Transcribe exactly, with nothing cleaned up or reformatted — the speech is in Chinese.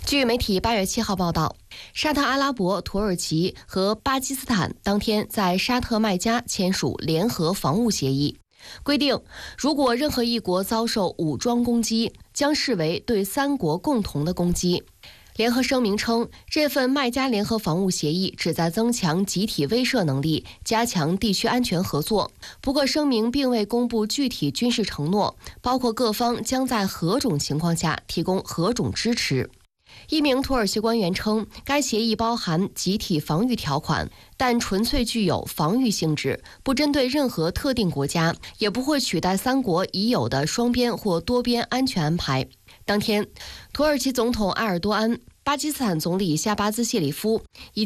据媒体八月七号报道，沙特阿拉伯、土耳其和巴基斯坦当天在沙特麦加签署联合防务协议，规定如果任何一国遭受武装攻击，将视为对三国共同的攻击。联合声明称，这份麦加联合防务协议旨在增强集体威慑能力，加强地区安全合作。不过，声明并未公布具体军事承诺，包括各方将在何种情况下提供何种支持。一名土耳其官员称，该协议包含集体防御条款，但纯粹具有防御性质，不针对任何特定国家，也不会取代三国已有的双边或多边安全安排。当天，土耳其总统埃尔多安、巴基斯坦总理夏巴兹谢里夫以